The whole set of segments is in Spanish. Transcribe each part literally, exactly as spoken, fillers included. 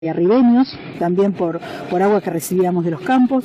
arribeños, también por, por agua que recibíamos de los campos.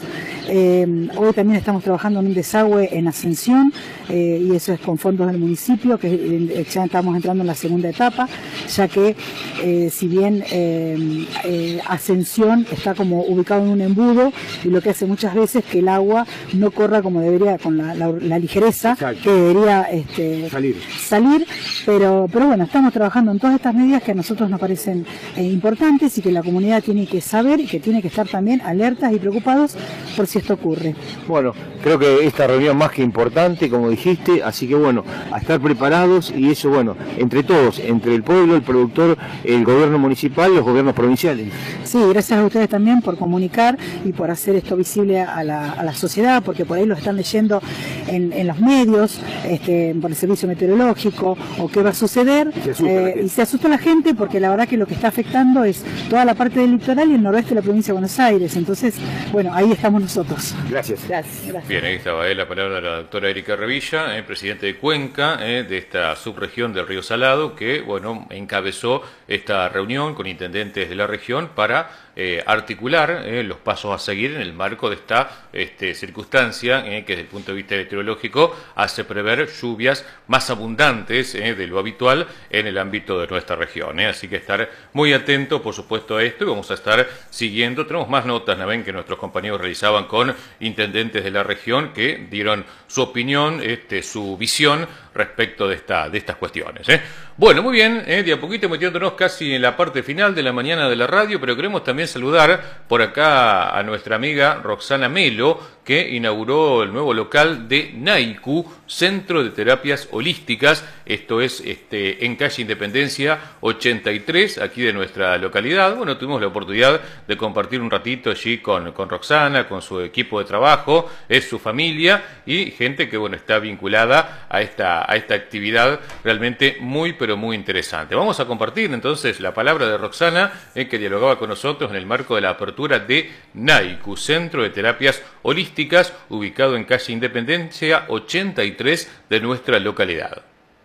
Eh, hoy también estamos trabajando en un desagüe en Ascensión, eh, y eso es con fondos del municipio, que eh, ya estamos entrando en la segunda etapa, ya que eh, si bien eh, eh, Ascensión está como ubicado en un embudo, y lo que hace muchas veces que el agua no corra como debería, con la, la, la ligereza Exacto. que debería este, salir, salir pero, pero bueno, estamos trabajando en todas estas medidas que a nosotros nos parecen eh, importantes y que la comunidad tiene que saber y que tiene que estar también alertas y preocupados por si esto ocurre. Bueno, creo que esta reunión más que importante, como dijiste, así que bueno, a estar preparados, y eso bueno, entre todos, entre el pueblo, el productor, el gobierno municipal, los gobiernos provinciales. Sí, gracias a ustedes también por comunicar y por hacer esto visible a la, a la sociedad, porque por ahí lo están leyendo en, en los medios, este, por el servicio meteorológico, o qué va a suceder, se eh, y se asusta la gente porque la verdad que lo que está afectando es toda la parte del litoral y el noroeste de la provincia de Buenos Aires. Entonces, bueno, ahí estamos nosotros. Gracias. Gracias. Gracias. Bien, ahí estaba eh, la palabra de la doctora Erika Revilla, eh, presidente de Cuenca, eh, de esta subregión del Río Salado, que, bueno, encabezó esta reunión con intendentes de la región para eh, articular eh, los pasos a seguir en el marco de esta este, circunstancia, eh, que desde el punto de vista meteorológico hace prever lluvias más abundantes eh, de lo habitual en el ámbito de nuestra región. Eh. Así que estar muy atentos, por supuesto, a esto, y vamos a estar siguiendo. Tenemos más notas, ¿no ven?, que nuestros compañeros realizaban con intendentes de la región que dieron su opinión, este, su visión respecto de, esta, de estas cuestiones. ¿eh? Bueno, muy bien, ¿eh? de a poquito metiéndonos casi en la parte final de la mañana de la radio, pero queremos también saludar por acá a nuestra amiga Roxana Melo, que inauguró el nuevo local de Naiku, Centro de Terapias Holísticas. Esto es este, en calle Independencia ochenta y tres, aquí de nuestra localidad. Bueno, tuvimos la oportunidad de compartir un ratito allí con, con Roxana, con su equipo de trabajo, es su familia y gente que, bueno, está vinculada a esta, a esta actividad realmente muy, pero muy interesante. Vamos a compartir entonces la palabra de Roxana, eh, que dialogaba con nosotros en el marco de la apertura de Naiku, Centro de Terapias Holísticas, ubicado en calle Independencia ochenta y tres de nuestra localidad.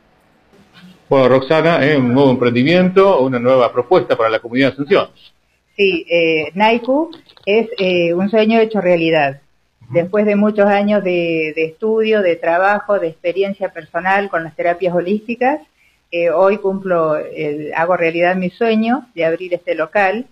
Bueno, Roxana, ¿eh? un nuevo emprendimiento, una nueva propuesta para la comunidad de Asunción. Sí, eh, Naiku es eh, un sueño hecho realidad. Después de muchos años de, de estudio, de trabajo, de experiencia personal con las terapias holísticas, eh, hoy cumplo, el, hago realidad mi sueño de abrir este local,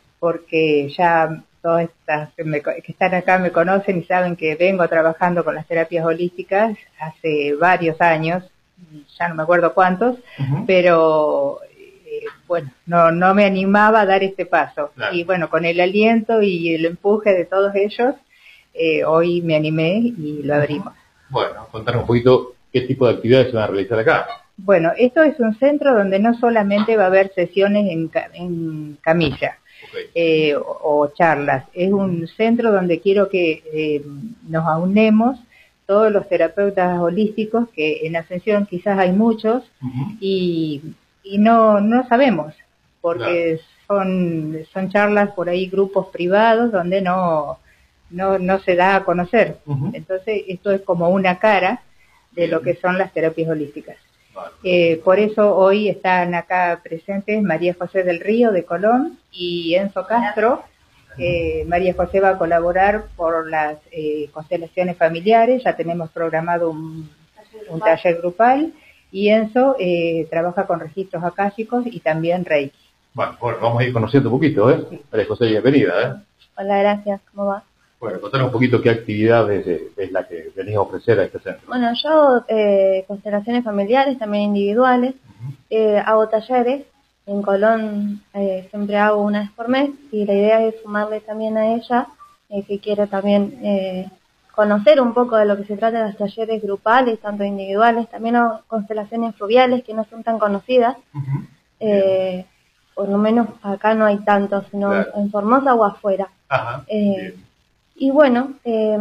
porque ya todas estas que, me, que están acá me conocen y saben que vengo trabajando con las terapias holísticas hace varios años, ya no me acuerdo cuántos, uh-huh. pero eh, bueno, no, no me animaba a dar este paso. Claro. Y bueno, con el aliento y el empuje de todos ellos, eh, hoy me animé y lo abrimos. Bueno, contanos un poquito qué tipo de actividades se van a realizar acá. Bueno, esto es un centro donde no solamente va a haber sesiones en, en camilla, Okay. Eh, o, o charlas. Es un centro donde quiero que eh, nos aunemos todos los terapeutas holísticos, que en Ascensión quizás hay muchos, uh-huh. y, y no, no sabemos, porque claro. son, son charlas por ahí, grupos privados, donde no, no, no se da a conocer. Uh-huh. Entonces, esto es como una cara de lo que son las terapias holísticas. Eh, por eso hoy están acá presentes María José del Río de Colón y Enzo Castro. Eh, María José va a colaborar por las eh, constelaciones familiares, ya tenemos programado un, un taller grupal, y Enzo eh, trabaja con registros akáshicos y también Reiki. Bueno, bueno, vamos a ir conociendo un poquito, ¿eh? Sí. María José, bienvenida, ¿eh? Hola, gracias, ¿cómo va? Bueno, contanos un poquito qué actividades es, es la que venís a ofrecer a este centro. Bueno, yo eh, constelaciones familiares, también individuales, uh-huh. eh, hago talleres, en Colón eh, siempre hago una vez por mes, y la idea es sumarle también a ella, eh, que quiere también eh, conocer un poco de lo que se trata de los talleres grupales, tanto individuales, también hago constelaciones fluviales que no son tan conocidas, uh-huh. eh, por lo menos acá no hay tantos, sino claro. en Formosa o afuera. Ajá, eh, Y bueno, eh,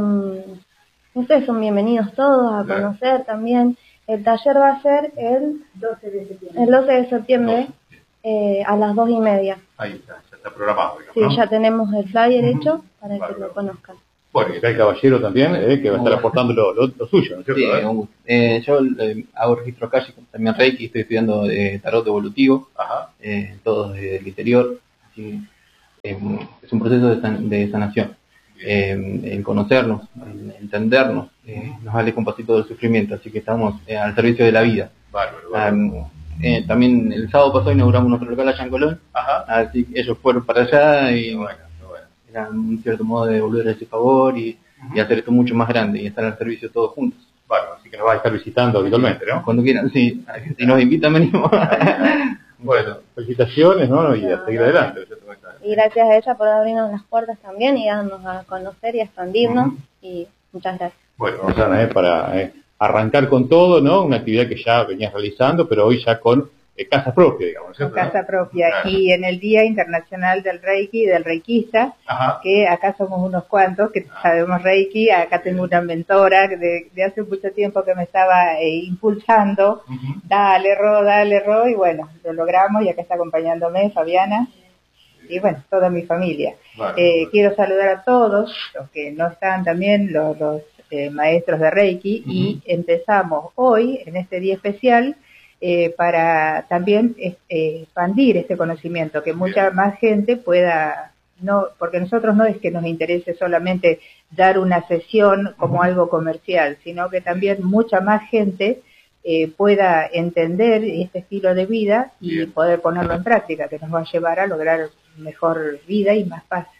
ustedes son bienvenidos todos a claro. conocer también. El taller va a ser el doce de septiembre, el doce de septiembre eh, a las dos y media. Ahí está, ya está programado. Digamos, sí, ¿no? ya tenemos el flyer uh-huh. hecho para vale, que lo conozcan. Bueno, y acá el caballero también, eh, que va a estar aportando lo, lo, lo suyo, ¿no es cierto? Sí, ¿eh? un gusto. Eh, yo eh, hago registro akáshico, también Reiki, estoy estudiando eh, tarot evolutivo, Ajá. Eh, todos desde el interior. Así, Eh, es un proceso de, san, de sanación. Eh, el conocernos, el entendernos, eh, nos aleja un pasito del sufrimiento, así que estamos eh, al servicio de la vida. Bárbaro, bárbaro. Um, eh, también el sábado pasado inauguramos nuestro local allá en Colón. Ajá. Así que ellos fueron para allá y Bueno, bueno. era un cierto modo de devolver ese favor y, uh-huh. y hacer esto mucho más grande y estar al servicio todos juntos. Bárbaro, así que nos va a estar visitando habitualmente, ¿no? Cuando quieran, sí. Si nos invitan, venimos. Bueno, felicitaciones, ¿no? Y a seguir adelante. Y gracias a ella por abrirnos las puertas también y darnos a conocer y a expandirnos. Uh-huh. Y muchas gracias. Bueno, Rosana, eh, para eh, arrancar con todo, ¿no? Una actividad que ya venías realizando, pero hoy ya con eh, casa propia, digamos. Con casa propia. Claro. Y en el Día Internacional del Reiki y del Reikista, Ajá. que acá somos unos cuantos que Ajá. sabemos Reiki. Acá tengo una mentora de, de hace mucho tiempo que me estaba eh, impulsando. Uh-huh. Dale, Ro, dale, Ro. Y bueno, lo logramos y acá está acompañándome Fabiana. Y bueno, toda mi familia. Vale, eh, vale. Quiero saludar a todos los que no están también, los, los eh, maestros de Reiki, uh-huh. y empezamos hoy, en este día especial, eh, para también eh, expandir este conocimiento, que mucha Bien. más gente pueda, no, porque nosotros no es que nos interese solamente dar una sesión como uh-huh. algo comercial, sino que también mucha más gente Eh, pueda entender este estilo de vida y Bien. poder ponerlo en práctica, que nos va a llevar a lograr mejor vida y más paz.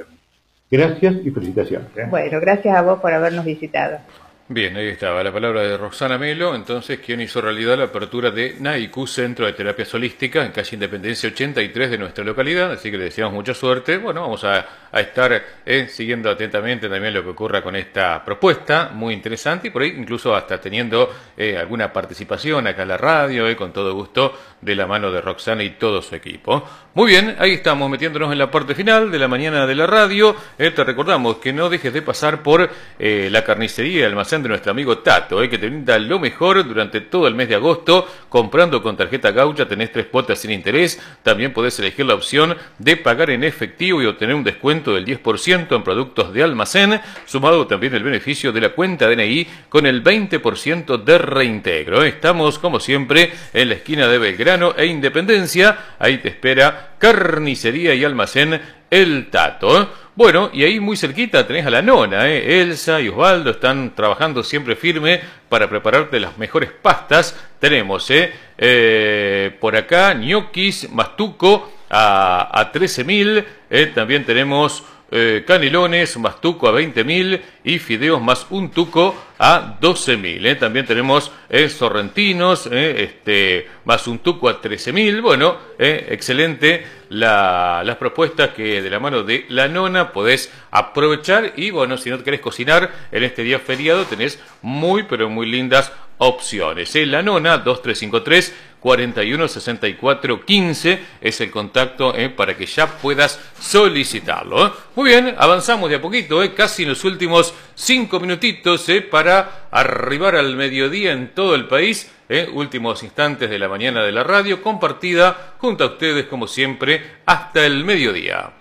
Gracias y felicitaciones. ¿eh? Bueno, gracias a vos por habernos visitado. Bien, ahí estaba la palabra de Roxana Melo, entonces, quien hizo realidad la apertura de Naiku, Centro de Terapia Holística, en calle Independencia ochenta y tres de nuestra localidad, así que le deseamos mucha suerte. Bueno, vamos a, a estar eh, siguiendo atentamente también lo que ocurra con esta propuesta, muy interesante, y por ahí incluso hasta teniendo eh, alguna participación acá en la radio, eh, con todo gusto, de la mano de Roxana y todo su equipo. Muy bien, ahí estamos metiéndonos en la parte final de la mañana de la radio. Eh, te recordamos que no dejes de pasar por eh, la carnicería y almacén de nuestro amigo Tato, eh, que te brinda lo mejor durante todo el mes de agosto. Comprando con tarjeta Gaucha tenés tres cuotas sin interés. También podés elegir la opción de pagar en efectivo y obtener un descuento del diez por ciento en productos de almacén, sumado también el beneficio de la cuenta D N I con el veinte por ciento de reintegro. Estamos, como siempre, en la esquina de Belgrano e Independencia. Ahí te espera Carnicería y Almacén El Tato. Bueno, y ahí muy cerquita tenés a la nona, ¿eh? Elsa y Osvaldo están trabajando siempre firme para prepararte las mejores pastas. Tenemos eh, eh, por acá ñoquis, mastuco a, a trece mil, eh, también tenemos eh, canelones, mastuco a veinte mil y fideos más un tuco a doce mil. Eh. También tenemos eh, sorrentinos, eh, este, más un tuco a trece mil. Bueno, eh, excelente la, las propuestas que de la mano de la nona podés aprovechar. Y bueno, si no querés cocinar en este día feriado, tenés muy, pero muy lindas opciones. Eh. La nona, dos tres cinco tres, cuatro uno seis cuatro uno cinco es el contacto eh, para que ya puedas solicitarlo. Eh. Muy bien, avanzamos de a poquito, eh, casi en los últimos cinco minutitos eh, para arribar al mediodía en todo el país. Eh, últimos instantes de la mañana de la radio, compartida junto a ustedes como siempre hasta el mediodía.